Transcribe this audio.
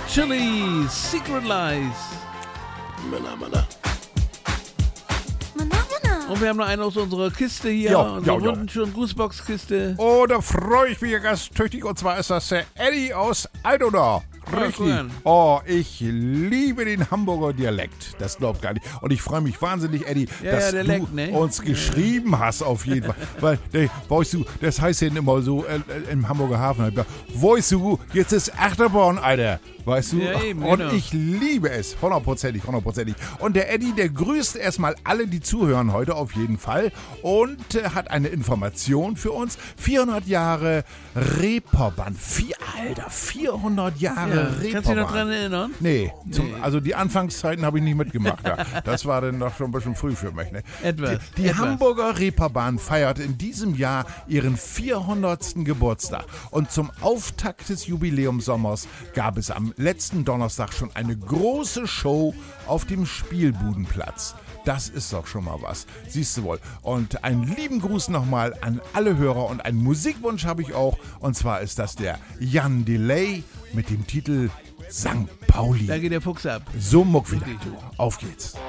Chili, Secret Lies. Männer. Und wir haben noch einen aus unserer Kiste hier, unsere wunderschöne Grußbox-Kiste. Oh, da freue ich mich ja ganz tüchtig. Und zwar ist das der Eddie aus Altona. Richtig. Cool. Oh, ich liebe den Hamburger Dialekt. Das glaubt gar nicht. Und ich freue mich wahnsinnig, Eddie, dass du uns geschrieben hast, auf jeden Fall. Weil, weißt du, das heißt ja immer so im Hamburger Hafen. Weißt du, jetzt ist Achterbahn, Alter. Weißt du? Ja, eben, und genau. ich liebe es. Hundertprozentig. Und der Eddie, der grüßt erstmal alle, die zuhören heute auf jeden Fall. Und hat eine Information für uns. 400 Jahre Reeperbahn. 400 Jahre Reeperbahn. Kannst du dich noch dran erinnern? Nee. Also die Anfangszeiten habe ich nicht mitgemacht. Ja. Das war dann doch schon ein bisschen früh für mich. Ne? Die Hamburger Reeperbahn feiert in diesem Jahr ihren 400. Geburtstag. Und zum Auftakt des Jubiläumssommers gab es am letzten Donnerstag schon eine große Show auf dem Spielbudenplatz. Das ist doch schon mal was. Siehst du wohl. Und einen lieben Gruß nochmal an alle Hörer und einen Musikwunsch habe ich auch. Und zwar ist das der Jan Delay mit dem Titel St. Pauli. Da geht der Fuchs ab. So muck wieder. Auf geht's.